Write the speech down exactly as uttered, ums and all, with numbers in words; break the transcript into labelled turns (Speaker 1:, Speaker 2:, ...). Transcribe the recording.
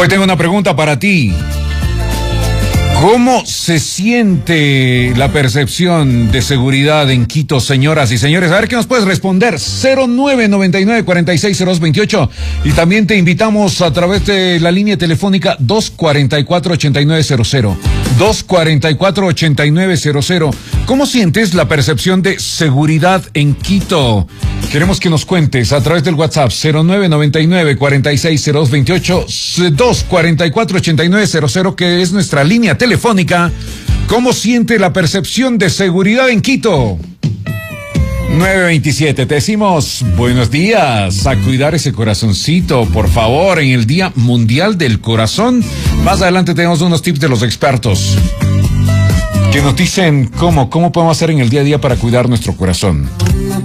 Speaker 1: Hoy tengo una pregunta para ti. ¿Cómo se siente la percepción de seguridad en Quito, señoras y señores? A ver qué nos puedes responder. cero nueve noventa y nueve, cuarenta y seis, cero dos veintiocho. Y también te invitamos a través de la línea telefónica dos cuarenta y cuatro, ochenta y nueve cero cero. dos cuarenta y cuatro, ochenta y nueve cero cero. ¿Cómo sientes la percepción de seguridad en Quito? Queremos que nos cuentes a través del WhatsApp cero nueve noventa y nueve, cuarenta y seis, cero dos veintiocho, dos cuarenta y cuatro, ochenta y nueve cero cero, que es nuestra línea telefónica. ¿Cómo siente la percepción de seguridad en Quito? nueve veintisiete, te decimos buenos días, a cuidar ese corazoncito, por favor, en el Día Mundial del Corazón. Más adelante tenemos unos tips de los expertos que nos dicen cómo, cómo podemos hacer en el día a día para cuidar nuestro corazón.